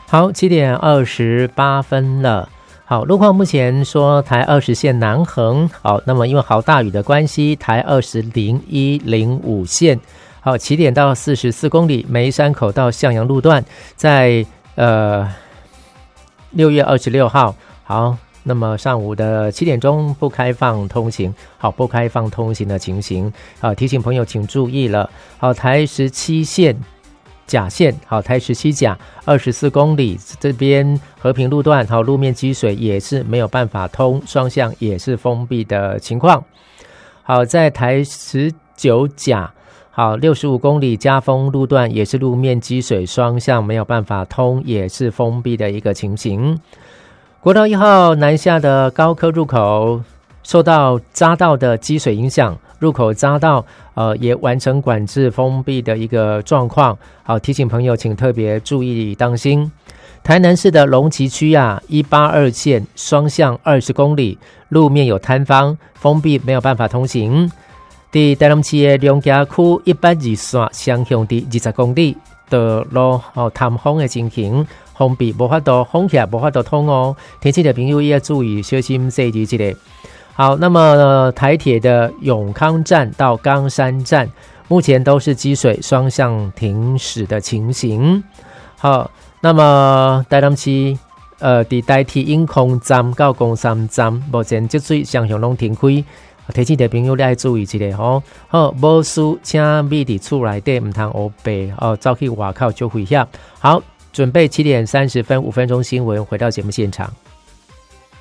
好，7:28了。好，路况目前说台20线南横，好，那么因为豪大雨的关系，台20、01、05线，好，起点到44公里，梅山口到向阳路段，在6月26号，好，那么上午的7点钟不开放通行，好，不开放通行的情形，好，提醒朋友请注意了。好，台17线。甲线，好，台17甲24公里，这边和平路段，好，路面积水也是没有办法通，双向也是封闭的情况。好，在台19甲，好，65公里嘉丰路段也是路面积水，双向没有办法通，也是封闭的一个情形。国道1号南下的高科入口受到匝道的积水影响，入口匝道也完成管制封闭的一个状况，好，提醒朋友请特别注意当心。台南市的龙崎区182线双向20公里，路面有坍方，封闭没有办法通行。在台南市的龙崎区120线双向的20公里道路坍方的情形，封闭无法度封起来，无法度通哦。天气的朋友也要注意小心这一个。好，那么台铁的永康站到冈山站目前都是积水双向停驶的情形。好，那么台南市在台铁永康站到冈山站目前积水双向拢停开，提醒的朋友要注意一下哦。好，无事请秘伫厝内底唔通黑白走去外口就危险。好，准备7:30，5分钟新闻，回到节目现场。